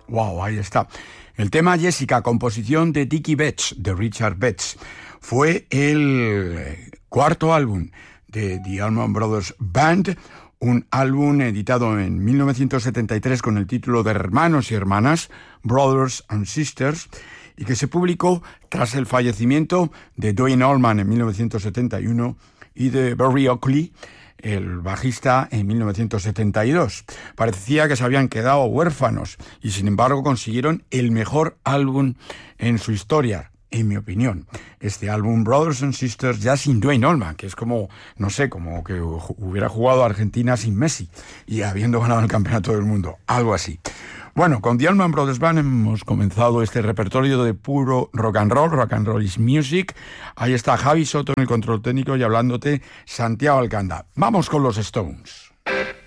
Wow, ahí está. El tema Jessica, composición de Dickie Betts, de Richard Betts. Fue el cuarto álbum de The Allman Brothers Band, un álbum editado en 1973 con el título de Hermanos y Hermanas, Brothers and Sisters, y que se publicó tras el fallecimiento de Duane Allman en 1971 y de Berry Oakley, el bajista, en 1972. Parecía que se habían quedado huérfanos y sin embargo consiguieron el mejor álbum en su historia, en mi opinión. Este álbum Brothers and Sisters ya sin Duane Allman, que es como, no sé, como que hubiera jugado Argentina sin Messi y habiendo ganado el campeonato del mundo, algo así. Bueno, con The Allman Brothers Band hemos comenzado este repertorio de puro rock and roll is music. Ahí está Javi Soto en el control técnico y hablándote Santiago Alcanda. Vamos con los Stones.